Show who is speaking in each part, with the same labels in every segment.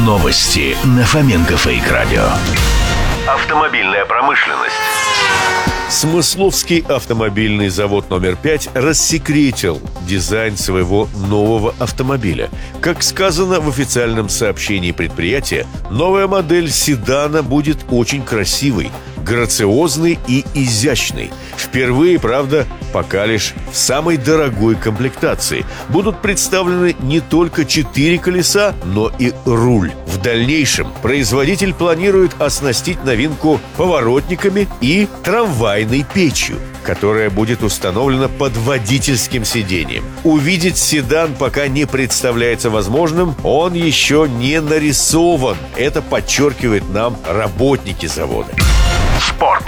Speaker 1: Новости на Фоменко Фейк Радио. Автомобильная промышленность.
Speaker 2: Смысловский автомобильный завод номер 5 рассекретил дизайн своего нового автомобиля. Как сказано в официальном сообщении предприятия, новая модель седана будет очень красивой, грациозной и изящной. Впервые, правда, пока лишь в самой дорогой комплектации. Будут представлены не только 4 колеса, но и руль. В дальнейшем производитель планирует оснастить новинку поворотниками и трамвайной печью, которая будет установлена под водительским сиденьем. Увидеть седан пока не представляется возможным, он еще не нарисован. Это подчеркивают нам работники завода.
Speaker 1: Спорт.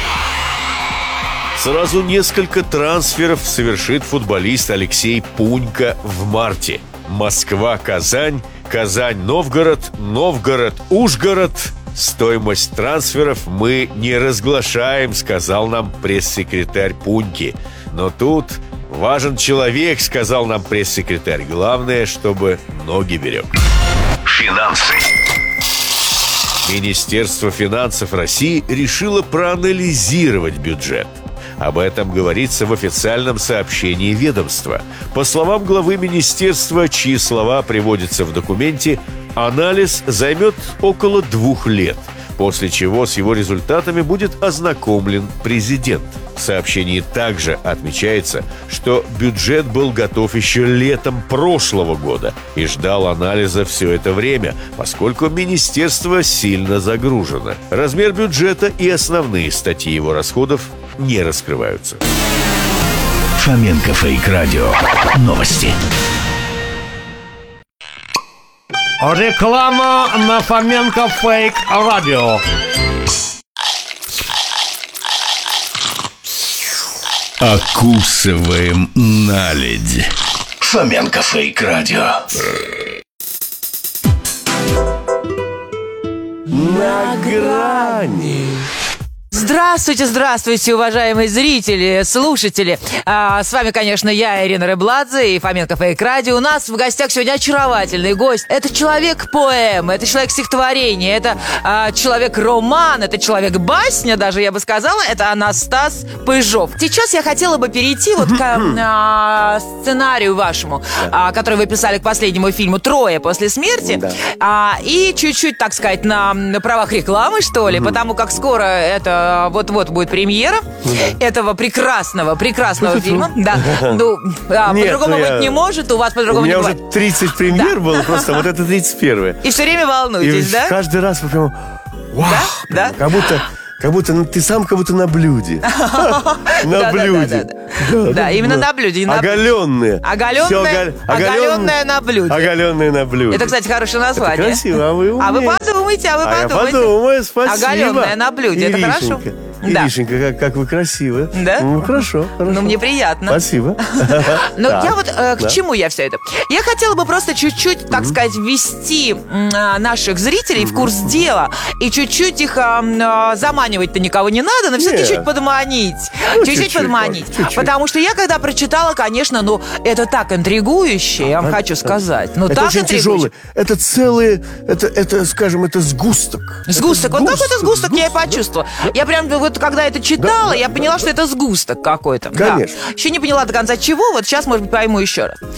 Speaker 2: Сразу несколько трансферов совершит футболист Алексей Пунько в марте. Москва-Казань, Казань-Новгород, Новгород-Ужгород. Стоимость трансферов мы не разглашаем, сказал нам пресс-секретарь Пуньки. Но тут важен человек, сказал нам пресс-секретарь. Главное, чтобы ноги берег.
Speaker 1: Финансы.
Speaker 2: Министерство финансов России решило проанализировать бюджет. Об этом говорится в официальном сообщении ведомства. По словам главы министерства, чьи слова приводятся в документе, анализ займет около 2 лет, после чего с его результатами будет ознакомлен президент. В сообщении также отмечается, что бюджет был готов еще летом прошлого года и ждал анализа все это время, поскольку министерство сильно загружено. Размер бюджета и основные статьи его расходов не раскрываются.
Speaker 1: Фоменко Фейк Радио. Новости.
Speaker 3: Реклама на Фоменко Фейк Радио.
Speaker 1: Окусываем наледь. Фоменко Фейк Радио.
Speaker 2: На грани.
Speaker 4: Здравствуйте, здравствуйте, уважаемые зрители, слушатели. С вами, конечно, я, Ирина Рыбладзе и Фоменко Фейк Радио. У нас в гостях сегодня очаровательный гость. Это человек-поэма, это человек-стихотворение, это человек-роман, это человек-басня, даже я бы сказала. Это Анастас Пыжов. Сейчас я хотела бы перейти вот к сценарию вашему, который вы писали к последнему фильму «Трое после смерти». И чуть-чуть, так сказать, на правах рекламы, что ли, потому как скоро это вот-вот будет премьера этого прекрасного фильма. Да. По-другому быть не может, у вас по-другому не бывает.
Speaker 5: У меня уже 30 премьер было, просто вот это 31-е.
Speaker 4: И все время волнуетесь, да?
Speaker 5: Каждый раз вы прям... Вау!
Speaker 4: Да?
Speaker 5: Как будто ты сам как будто на блюде. На блюде.
Speaker 4: Да, именно на блюде.
Speaker 5: Оголенные.
Speaker 4: Оголенная на блюде.
Speaker 5: Оголенные на блюде.
Speaker 4: Это, кстати, хорошее название.
Speaker 5: Это красиво, а вы умеете.
Speaker 4: А вы подумайте.
Speaker 5: Я подумаю, спасибо.
Speaker 4: Оголенная на блюде, это хорошо?
Speaker 5: Иришенька, как вы красивы.
Speaker 4: Да?
Speaker 5: Ну, хорошо.
Speaker 4: Ну, мне приятно.
Speaker 5: Спасибо.
Speaker 4: Но я вот к чему я все это? Я хотела бы просто чуть-чуть, так сказать, ввести наших зрителей в курс дела и чуть-чуть их заманивать-то никого не надо, но все-таки чуть подманить. Чуть-чуть подманить. Потому что я когда прочитала, конечно, это так интригующе, я вам хочу сказать.
Speaker 5: Это
Speaker 4: так
Speaker 5: очень тяжелый. Это целый, это, скажем, это сгусток.
Speaker 4: Сгусток. Вот какой-то сгусток я и почувствовала. Я прям вот когда это читала, я поняла, что это сгусток какой-то.
Speaker 5: Конечно.
Speaker 4: Да. Еще не поняла до конца чего, вот сейчас, может быть, пойму еще раз.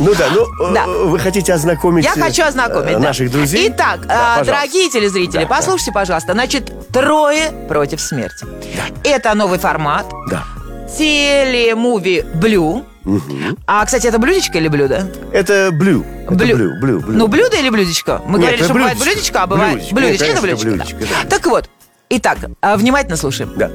Speaker 5: Вы хотите ознакомить...
Speaker 4: Я хочу ознакомить,
Speaker 5: наших друзей?
Speaker 4: Итак, дорогие телезрители, послушайте, пожалуйста. Значит, «Трое против смерти». Это новый формат.
Speaker 5: Да.
Speaker 4: Телемуви «Блю». Кстати, это блюдечко или блюдо?
Speaker 5: Это блю. Блю.
Speaker 4: Ну, блюдо или блюдечко? Мы говорили, что бывает блюдечко, а бывает блюдечко. Это блюдечко. Так вот, итак, внимательно слушаем.
Speaker 5: Да.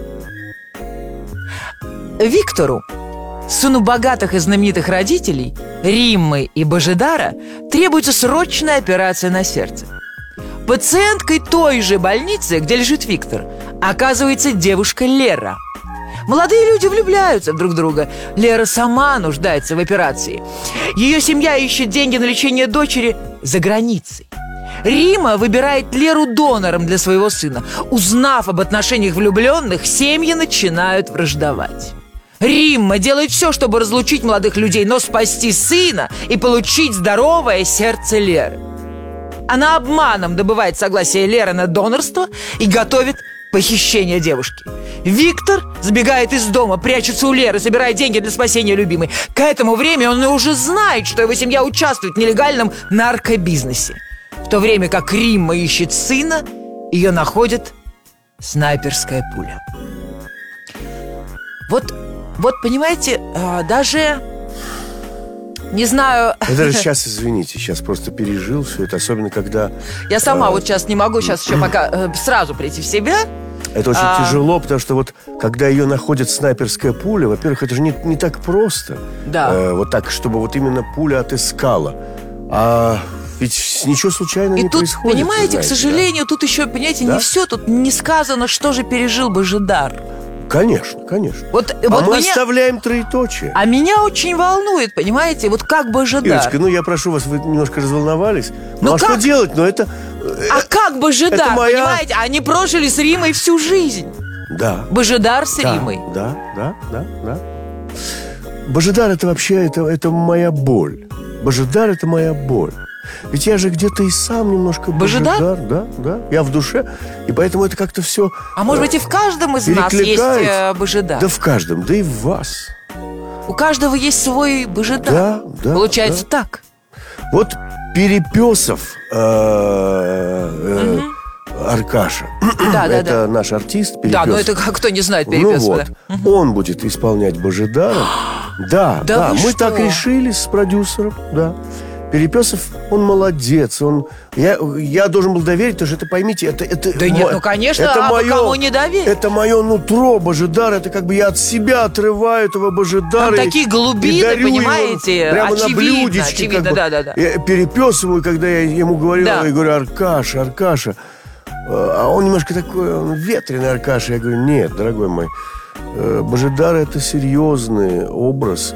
Speaker 4: Виктору, сыну богатых и знаменитых родителей, Риммы и Божидара, требуется срочная операция на сердце. Пациенткой той же больницы, где лежит Виктор, оказывается девушка Лера. Молодые люди влюбляются друг в друга. Лера сама нуждается в операции. Ее семья ищет деньги на лечение дочери за границей. Рима выбирает Леру донором для своего сына. Узнав об отношениях влюбленных, семьи начинают враждовать. Римма делает все, чтобы разлучить молодых людей, но спасти сына и получить здоровое сердце Леры. Она обманом добывает согласие Леры на донорство и готовит похищение девушки. Виктор сбегает из дома, прячется у Леры, собирает деньги для спасения любимой. К этому времени он уже знает, что его семья участвует в нелегальном наркобизнесе. В то время как Римма ищет сына, ее находит снайперская пуля. Вот понимаете, даже... Не знаю...
Speaker 5: Я даже сейчас, извините, сейчас просто пережил все это, особенно когда...
Speaker 4: Я сама вот сейчас не могу сейчас еще пока сразу прийти в себя.
Speaker 5: Это очень тяжело, потому что вот когда ее находит снайперская пуля, во-первых, это же не так просто.
Speaker 4: Да.
Speaker 5: Вот так, чтобы вот именно пуля отыскала. А ведь ничего случайно
Speaker 4: И
Speaker 5: не
Speaker 4: тут,
Speaker 5: происходит.
Speaker 4: понимаете,
Speaker 5: знаете,
Speaker 4: к сожалению, тут еще, понимаете,
Speaker 5: Да?
Speaker 4: не все, тут не сказано, что же пережил Божидар.
Speaker 5: да? Конечно, конечно.
Speaker 4: Вот
Speaker 5: мы
Speaker 4: меня...
Speaker 5: оставляем троеточие.
Speaker 4: А меня очень волнует, понимаете, вот как Божидар.
Speaker 5: Ирочка, я прошу вас, вы немножко разволновались.
Speaker 4: Ну
Speaker 5: а что
Speaker 4: как?
Speaker 5: делать? Это...
Speaker 4: А как Божидар,
Speaker 5: это моя-
Speaker 4: понимаете? Они прожили с Римой всю жизнь.
Speaker 5: Да.
Speaker 4: Божидар с
Speaker 5: Да,
Speaker 4: Римой.
Speaker 5: Да. Божидар это вообще, это моя боль. Божидар это моя боль. Ведь я же где-то и сам немножко
Speaker 4: Божидар?
Speaker 5: Да. Я в душе. И поэтому это как-то все
Speaker 4: А может быть и в каждом из нас есть
Speaker 5: перекликается.
Speaker 4: Божидар?
Speaker 5: Да в каждом, да и в вас.
Speaker 4: У каждого есть свой Божидар.
Speaker 5: Да.
Speaker 4: Получается так.
Speaker 5: Вот Перепесов Аркаша.
Speaker 4: Да.
Speaker 5: Это наш артист Перепесов.
Speaker 4: Да, но это кто не знает
Speaker 5: Ну
Speaker 4: Перепесова.
Speaker 5: вот, он будет исполнять Божидара. Да,
Speaker 4: Да вы
Speaker 5: мы
Speaker 4: что?
Speaker 5: так решили с продюсером, да. Перепесов, он молодец, я должен был доверить, потому что это, поймите, это
Speaker 4: Да нет, конечно, а вы кому не доверите?
Speaker 5: Это мое нутро, Божидар, это как бы я от себя отрываю этого Божидара.
Speaker 4: Там такие глубины,
Speaker 5: и дарю его
Speaker 4: понимаете,
Speaker 5: прямо на
Speaker 4: очевидно,
Speaker 5: блюдечке, как бы.
Speaker 4: да.
Speaker 5: Я Перепесову, когда я ему говорил,
Speaker 4: Да.
Speaker 5: я говорю, Аркаша. А он немножко такой, он ветреный Аркаша. Я говорю, нет, дорогой мой, Божидар это серьезный образ,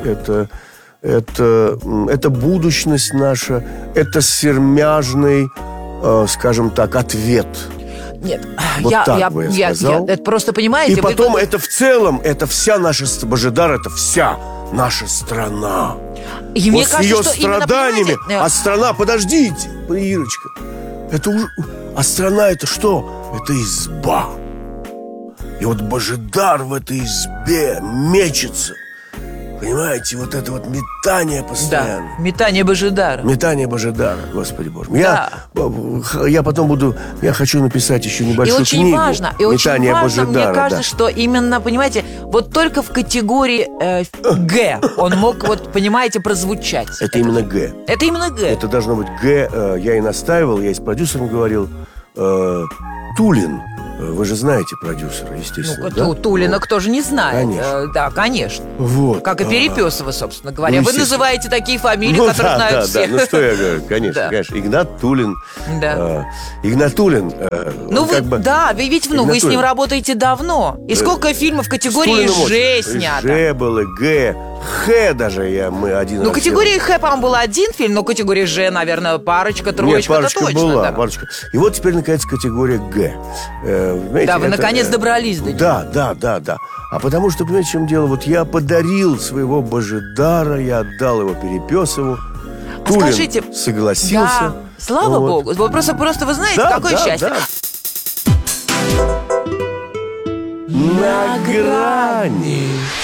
Speaker 5: это будущность наша, это сермяжный, скажем так, ответ.
Speaker 4: Нет,
Speaker 5: Вот так бы я сказал.
Speaker 4: это просто, понимаете...
Speaker 5: И
Speaker 4: вы
Speaker 5: потом
Speaker 4: тут-
Speaker 5: это в целом, это вся наша Божидар, это вся наша страна.
Speaker 4: И мне
Speaker 5: Вот с
Speaker 4: кажется,
Speaker 5: ее
Speaker 4: что именно,
Speaker 5: страданиями,
Speaker 4: понимаете,
Speaker 5: а страна, подождите, Ирочка, а страна это что? Это изба. И вот Божидар в этой избе мечется. Понимаете, вот это вот метание постоянно.
Speaker 4: Да, метание Божидара.
Speaker 5: Метание Божидара, Господи Боже мой. Я потом я хочу написать еще
Speaker 4: И
Speaker 5: небольшую
Speaker 4: очень
Speaker 5: книгу.
Speaker 4: важно,
Speaker 5: «Метание
Speaker 4: мне
Speaker 5: Божидара»,
Speaker 4: кажется,
Speaker 5: да.
Speaker 4: что именно, понимаете, вот только в категории Г он мог, вот, понимаете, прозвучать.
Speaker 5: Это именно Г.
Speaker 4: Это именно Г.
Speaker 5: Это должно быть Г. Я и настаивал, я и с продюсером говорил. Тулин. Вы же знаете продюсера, естественно, да?
Speaker 4: Тулина кто же не знает?
Speaker 5: Конечно.
Speaker 4: Да, конечно.
Speaker 5: Вот.
Speaker 4: Как и Перепесова, собственно говоря.
Speaker 5: Ну,
Speaker 4: Вы
Speaker 5: естественно.
Speaker 4: называете такие фамилии,
Speaker 5: Ну,
Speaker 4: которые знают все.
Speaker 5: Ну что я говорю, конечно,
Speaker 4: Да.
Speaker 5: конечно. Игнат Тулин.
Speaker 4: Да.
Speaker 5: Игнат Тулин.
Speaker 4: Ну,
Speaker 5: он как бы...
Speaker 4: вы ведь, вы с
Speaker 5: Игнатуллин.
Speaker 4: ним работаете давно. И сколько фильмов в категории
Speaker 5: Тулиным
Speaker 4: Ж
Speaker 5: очень.
Speaker 4: снято?
Speaker 5: Ж было, Г, Х даже мы один
Speaker 4: Ну,
Speaker 5: раз
Speaker 4: категории Х, по-моему, был один фильм, но категория Ж, наверное, парочка,
Speaker 5: Нет,
Speaker 4: троечка,
Speaker 5: парочка
Speaker 4: это точно.
Speaker 5: была,
Speaker 4: да.
Speaker 5: парочка. И вот теперь, наконец, категория Г. Знаете,
Speaker 4: Да, вы
Speaker 5: это,
Speaker 4: наконец добрались до нее.
Speaker 5: Да. А потому что, понимаете, в чем дело? Вот я подарил своего Божидара, я отдал его Перепесову. Тулин
Speaker 4: скажите,
Speaker 5: согласился.
Speaker 4: Да, слава
Speaker 5: Вот.
Speaker 4: Богу. Вот просто вы знаете,
Speaker 5: Да,
Speaker 4: какое
Speaker 5: да,
Speaker 4: счастье.
Speaker 5: да. На грани.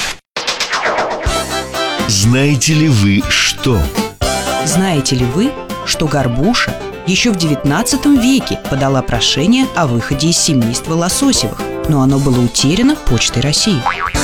Speaker 1: Знаете ли вы что?
Speaker 6: Знаете ли вы, что Горбуша еще в XIX веке подала прошение о выходе из семейства Лососевых, но оно было утеряно Почтой России?